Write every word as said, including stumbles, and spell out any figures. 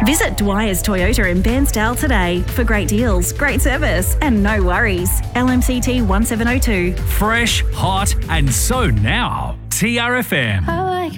Visit Dwyer's Toyota in Bairnsdale today for great deals, great service and no worries. L M C T one seven oh two. Fresh, hot and so now. T R F M. I like